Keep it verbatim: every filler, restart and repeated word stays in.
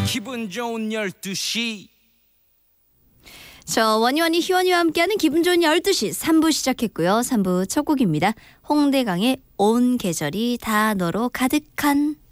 기분 좋은 열두 시. 저 원희원이 희원이와 함께하는 기분 좋은 열두 시 삼 부 시작했고요. 삼 부 첫 곡입니다. 홍대강의 온 계절이 다 너로 가득한.